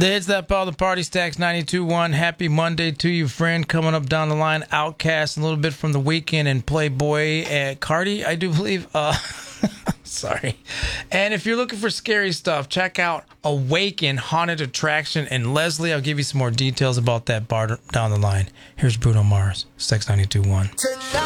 It's that Paul the Party Stacks 92.1. Happy Monday to you, friend. Coming up down the line, Outcast, a little bit from The Weeknd and Playboy at Cardi, I do believe. Sorry. And if you're looking for scary stuff, check out Awaken Haunted Attraction in Leslie. I'll give you some more details about that bar down the line. Here's Bruno Mars, Sex 92.1.